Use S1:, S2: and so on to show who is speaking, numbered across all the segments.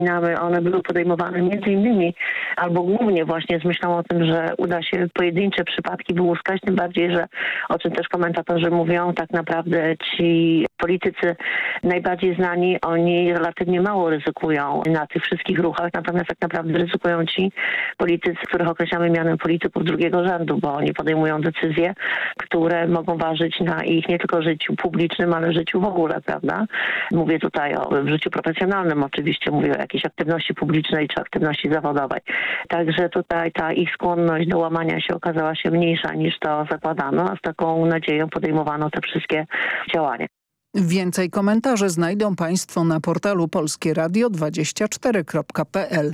S1: One były podejmowane między innymi albo głównie właśnie z myślą o tym, że uda się pojedyncze przypadki wyłuskać, tym bardziej, że o czym też komentatorzy mówią, tak naprawdę ci politycy najbardziej znani, oni relatywnie mało ryzykują na tych wszystkich ruchach, natomiast tak naprawdę ryzykują ci politycy, których określamy mianem polityków drugiego rzędu, bo oni podejmują decyzje, które mogą ważyć na ich nie tylko życiu publicznym, ale życiu w ogóle, prawda? Mówię tutaj o życiu profesjonalnym, oczywiście mówię o jakiejś aktywności publicznej czy aktywności zawodowej. Także tutaj ta ich skłonność do łamania się okazała się mniejsza niż to zakładano, a z taką nadzieją podejmowano te wszystkie działania.
S2: Więcej komentarzy znajdą Państwo na portalu polskieradio24.pl.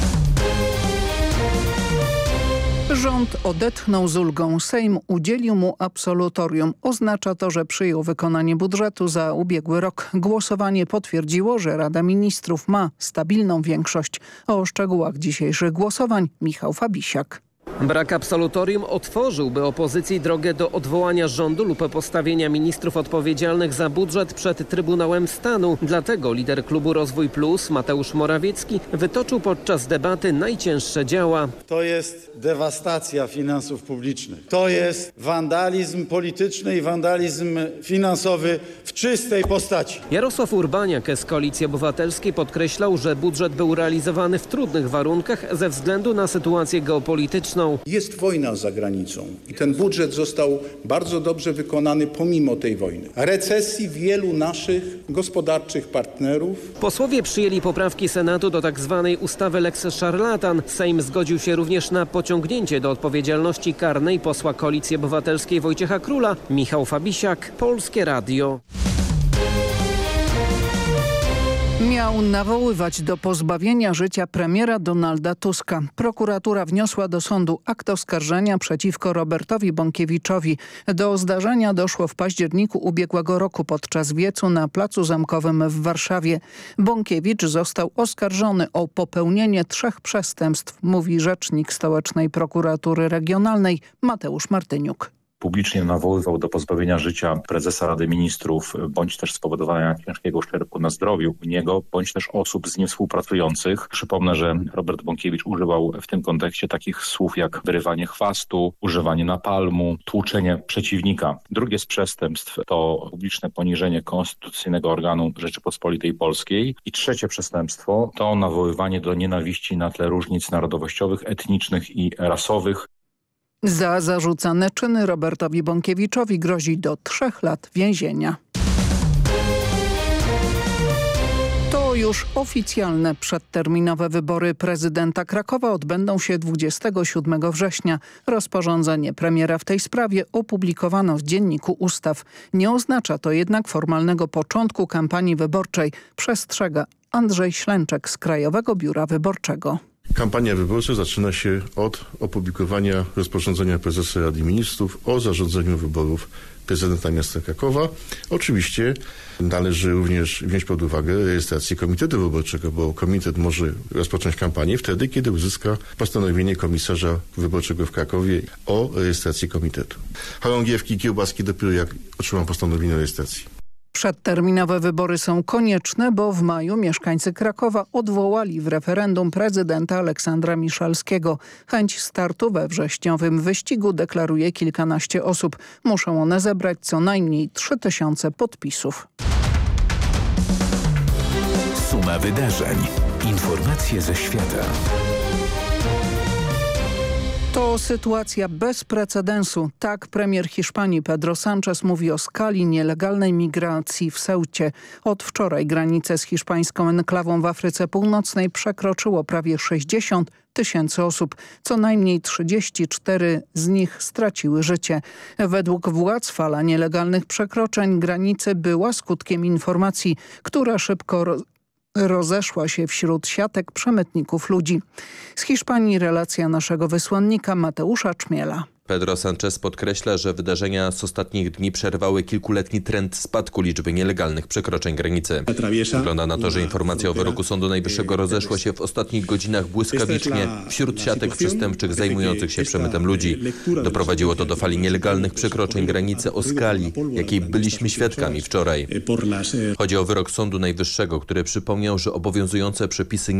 S2: Rząd odetchnął z ulgą. Sejm udzielił mu absolutorium. Oznacza to, że przyjął wykonanie budżetu za ubiegły rok. Głosowanie potwierdziło, że Rada Ministrów ma stabilną większość. O szczegółach dzisiejszych głosowań Michał Fabisiak.
S3: Brak absolutorium otworzyłby opozycji drogę do odwołania rządu lub postawienia ministrów odpowiedzialnych za budżet przed Trybunałem Stanu. Dlatego lider klubu Rozwój Plus Mateusz Morawiecki wytoczył podczas debaty najcięższe działa.
S4: To jest dewastacja finansów publicznych. To jest wandalizm polityczny i wandalizm finansowy w czystej postaci.
S3: Jarosław Urbaniak z Koalicji Obywatelskiej podkreślał, że budżet był realizowany w trudnych warunkach ze względu na sytuację geopolityczną.
S5: Jest wojna za granicą i ten budżet został bardzo dobrze wykonany pomimo tej wojny. Recesji wielu naszych gospodarczych partnerów.
S3: Posłowie przyjęli poprawki Senatu do tzw. ustawy Lex Szarlatan. Sejm zgodził się również na pociągnięcie do odpowiedzialności karnej posła Koalicji Obywatelskiej Wojciecha Króla. Michał Fabisiak, Polskie Radio.
S2: Miał nawoływać do pozbawienia życia premiera Donalda Tuska. Prokuratura wniosła do sądu akt oskarżenia przeciwko Robertowi Bąkiewiczowi. Do zdarzenia doszło w październiku ubiegłego roku podczas wiecu na Placu Zamkowym w Warszawie. Bąkiewicz został oskarżony o popełnienie 3 przestępstw, mówi rzecznik Stołecznej Prokuratury Regionalnej Mateusz Martyniuk.
S6: Publicznie nawoływał do pozbawienia życia prezesa Rady Ministrów, bądź też spowodowania ciężkiego uszczerbku na zdrowiu niego, bądź też osób z nim współpracujących. Przypomnę, że Robert Bąkiewicz używał w tym kontekście takich słów jak wyrywanie chwastu, używanie napalmu, tłuczenie przeciwnika. Drugie z przestępstw to publiczne poniżenie konstytucyjnego organu Rzeczypospolitej Polskiej. I trzecie przestępstwo to nawoływanie do nienawiści na tle różnic narodowościowych, etnicznych i rasowych.
S2: Za zarzucane czyny Robertowi Bąkiewiczowi grozi do 3 lat więzienia. To już oficjalne przedterminowe wybory prezydenta Krakowa odbędą się 27 września. Rozporządzenie premiera w tej sprawie opublikowano w Dzienniku Ustaw. Nie oznacza to jednak formalnego początku kampanii wyborczej, przestrzega Andrzej Ślęczek z Krajowego Biura Wyborczego.
S7: Kampania wyborcza zaczyna się od opublikowania rozporządzenia prezesa Rady Ministrów o zarządzeniu wyborów prezydenta miasta Krakowa. Oczywiście należy również wziąć pod uwagę rejestrację komitetu wyborczego, bo komitet może rozpocząć kampanię wtedy, kiedy uzyska postanowienie komisarza wyborczego w Krakowie o rejestracji komitetu. Chorągiewki, kiełbaski dopiero jak otrzymam postanowienie o rejestracji.
S2: Przedterminowe wybory są konieczne, bo w maju mieszkańcy Krakowa odwołali w referendum prezydenta Aleksandra Miszalskiego. Chęć startu we wrześniowym wyścigu deklaruje kilkanaście osób. Muszą one zebrać co najmniej 3000 podpisów.
S8: Suma wydarzeń. Informacje ze świata.
S2: To sytuacja bez precedensu. Tak premier Hiszpanii Pedro Sánchez mówi o skali nielegalnej migracji w Ceucie. Od wczoraj granicę z hiszpańską enklawą w Afryce Północnej przekroczyło prawie 60 000 osób. Co najmniej 34 z nich straciły życie. Według władz fala nielegalnych przekroczeń granicy była skutkiem informacji, która szybko rozeszła się wśród siatek przemytników ludzi. Z Hiszpanii relacja naszego wysłannika Mateusza Czmiela.
S9: Pedro Sánchez podkreśla, że wydarzenia z ostatnich dni przerwały kilkuletni trend spadku liczby nielegalnych przekroczeń granicy. Wygląda na to, że informacja o wyroku Sądu Najwyższego rozeszła się w ostatnich godzinach błyskawicznie wśród siatek przestępczych zajmujących się przemytem ludzi. Doprowadziło to do fali nielegalnych przekroczeń granicy o skali, jakiej byliśmy świadkami wczoraj. Chodzi o wyrok Sądu Najwyższego, który przypomniał, że obowiązujące przepisy